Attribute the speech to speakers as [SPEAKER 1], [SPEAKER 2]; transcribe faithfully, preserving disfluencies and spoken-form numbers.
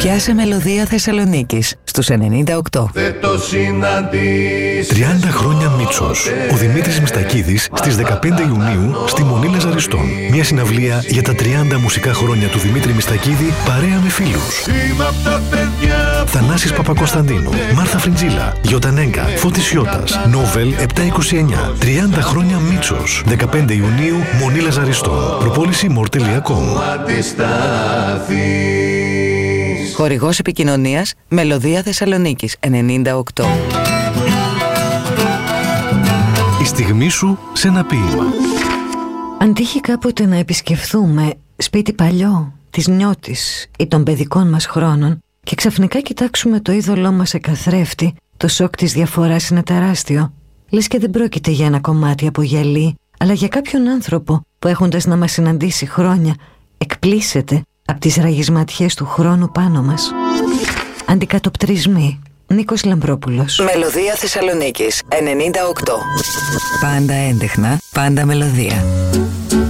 [SPEAKER 1] Πιάσε μελωδία Θεσσαλονίκης στους ενενήντα οκτώ.
[SPEAKER 2] τριάντα χρόνια Μίτσος. Ο Δημήτρης Μιστακίδης στις δεκαπέντε Ιουνίου στη Μονή Λαζαριστών. Μια συναυλία για τα τριάντα μουσικά χρόνια του Δημήτρη Μιστακίδη παρέα με φίλους. Θανάσης Παπακοσταντίνου, Μάρθα Φριντζίλα, Γιώτα Νέγκα, Φώτης Σιώτας, Νόβελ επτακόσια είκοσι εννιά. τριάντα χρόνια Μίτσος. δεκαπέντε Ιουνίου, Μονή Λαζαριστών. Προπόληση μορ τελεία κομ.
[SPEAKER 1] Χορηγός επικοινωνίας Μελωδία Θεσσαλονίκης ενενήντα οκτώ.
[SPEAKER 2] Η στιγμή σου σε ένα ποίημα.
[SPEAKER 3] Αν τύχει κάποτε να επισκεφθούμε σπίτι παλιό της νιώτης ή των παιδικών μας χρόνων και ξαφνικά κοιτάξουμε το είδωλό μας σε καθρέφτη, το σοκ της διαφοράς είναι τεράστιο. Λες και δεν πρόκειται για ένα κομμάτι από γυαλί, αλλά για κάποιον άνθρωπο που έχοντας να μας συναντήσει χρόνια εκπλήσεται από τις ραγισματιές του χρόνου πάνω μας. Αντικατοπτρισμοί. Νίκος Λαμπρόπουλος.
[SPEAKER 1] Μελωδία Θεσσαλονίκης ενενήντα οκτώ. Πάντα έντεχνα, πάντα μελωδία.